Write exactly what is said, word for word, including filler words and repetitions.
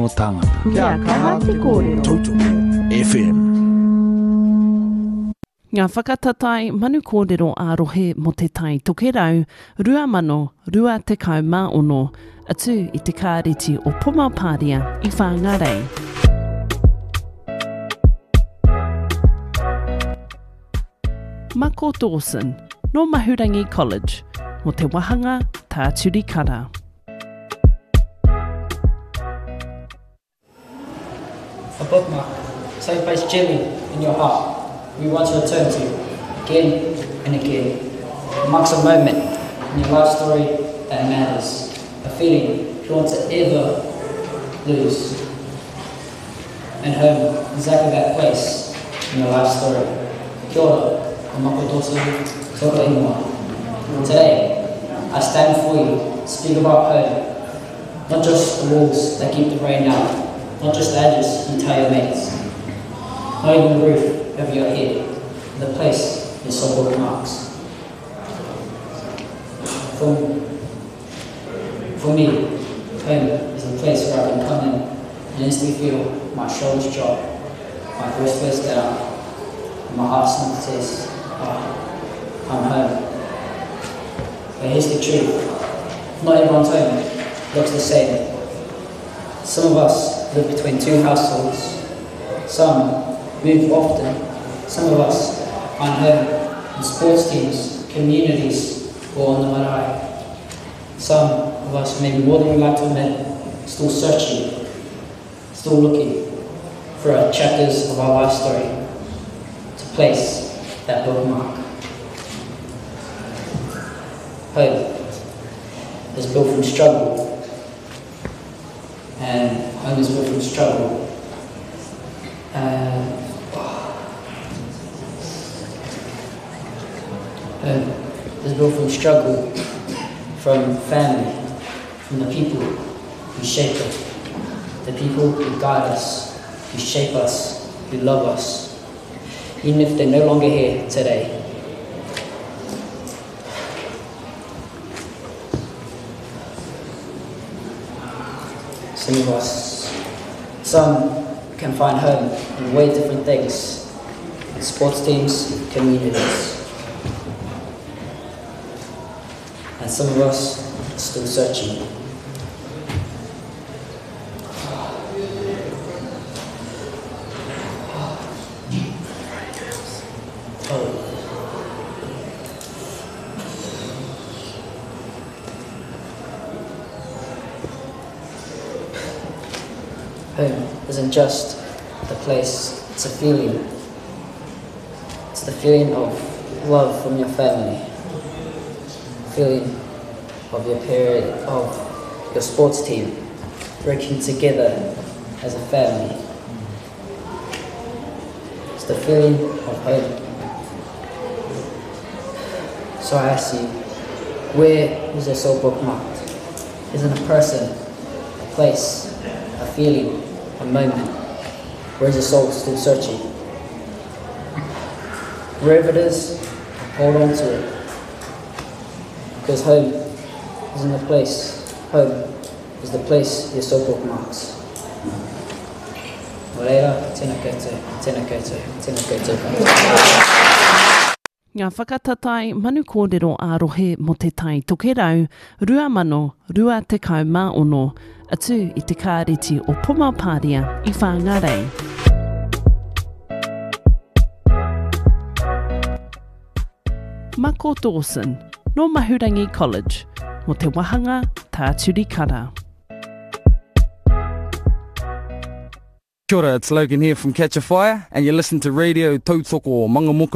no tangata. Kia kaha te kōrero. Tautoko F M. Ngā whakatatai manu kōrero ārohe mo te tai tokerau, rua mano, rua te kau mā ono, atu i te kāreti o Pomapāria i Whangarei. Mako Dawson, no Mahurangi College, mo te wahanga tā Turikara. A bookmark, so placed gently in your heart, you want to return to again and again. It marks a moment in your life story that matters, a feeling you want to ever lose. And home, exactly that place in your life story. Kia ora, o Mako Dawson, tōko ingoa. Today, I stand for you, speak about home, not just the walls that keep the rain out, not just the edges you tell your mates, not even the roof over your head, the place your soul bookmarks. For, for me, home is a place where I can come in and instantly feel my shoulders drop, my voice goes down, and my heart simply says, oh, I'm home. But here's the truth, not everyone's home looks the same. Some of us live between two households, some move often, some of us find home in sports teams, communities, or on the marae. Some of us, maybe more than we like to admit, still searching, still looking for our chapters of our life story to place that bookmark. Home is built from struggle, and home is built from struggle. Uh, home is built from struggle, from family, from the people who shape it, the people who guide us, who shape us, who love us, even if they're no longer here today. Some of us, some can find home in way different things, in sports teams, communities. And some of us are still searching. Home isn't just the place, it's a feeling. It's the feeling of love from your family, feeling of your period, of your sports team, working together as a family. It's the feeling of home. So I ask you, where is your soul bookmarked? Isn't a person, a place, a feeling, a moment? Where is your soul still searching? Wherever it is, hold on to it. Because home isn't a place. Home is the place your soul bookmarks. Moreira, tēnā koutou, tēnā koutou, tēnā koutou. Ngā whakatatai manu kōrero ārohe mo te tai tokerau, rua mano, rua te kau mā ono, atu i te kāreti o Pomapāria i Whangarei. Mako Dawson, no Mahurangi College, mo te wahanga tā Turikara. Kia ora, it's Logan here from Catch a Fire, and you listen to Radio Tautoko o Mangamuka